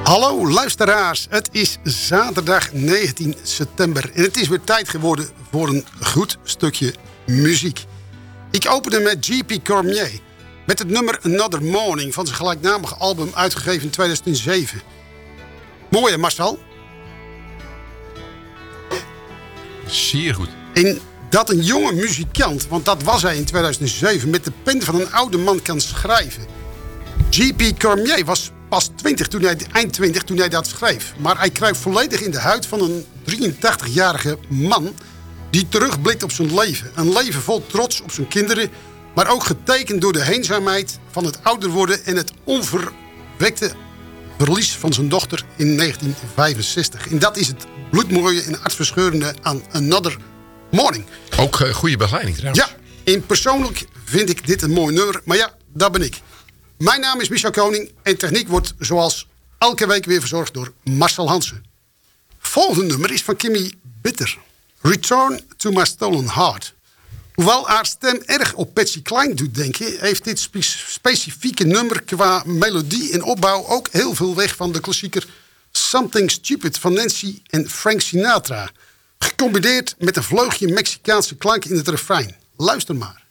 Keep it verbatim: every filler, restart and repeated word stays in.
Hallo luisteraars, het is zaterdag negentien september en het is weer tijd geworden voor een goed stukje muziek. Ik opende met G P Cormier met het nummer Another Morning van zijn gelijknamige album uitgegeven in tweeduizend zeven. Mooi hè Marcel? Zeer goed. En dat een jonge muzikant, want dat was hij in tweeduizend zeven, met de pen van een oude man kan schrijven. G P Cormier was pas twintig toen hij, eind twintig toen hij dat schreef. Maar hij kruipt volledig in de huid van een drieëntachtigjarige man die terugblikt op zijn leven. Een leven vol trots op zijn kinderen, maar ook getekend door de eenzaamheid van het ouder worden en het onverwekte verlies van zijn dochter in negentien vijfenzestig. En dat is het bloedmooie en hartverscheurende aan Another Morning. Ook uh, goede begeleiding trouwens. Ja, en persoonlijk vind ik dit een mooi nummer, maar ja, dat ben ik. Mijn naam is Michel Koning en techniek wordt zoals elke week weer verzorgd door Marcel Hansen. Volgende nummer is van Kimmy Bitter. Return to My Stolen Heart. Hoewel haar stem erg op Patsy Cline doet denken, heeft dit spe- specifieke nummer qua melodie en opbouw ook heel veel weg van de klassieker Something Stupid van Nancy en Frank Sinatra. Gecombineerd met een vleugje Mexicaanse klank in het refrein. Luister maar.